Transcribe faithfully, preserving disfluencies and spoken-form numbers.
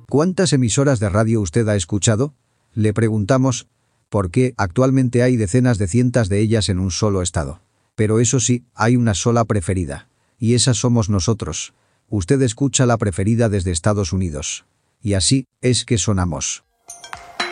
¿Cuántas emisoras de radio usted ha escuchado? Le preguntamos, porque actualmente hay decenas de cientos de ellas en un solo estado. Pero eso sí, hay una sola preferida. Y esa somos nosotros. Usted escucha la preferida desde Estados Unidos. Y así es que sonamos.